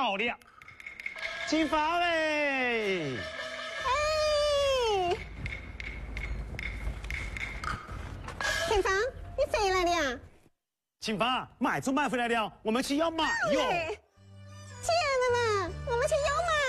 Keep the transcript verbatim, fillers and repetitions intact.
到了，金发喂！ 哎，天芳，你回来了。 金发，买就买回来了，我们去要买哟。 亲爱的们，我们去要买。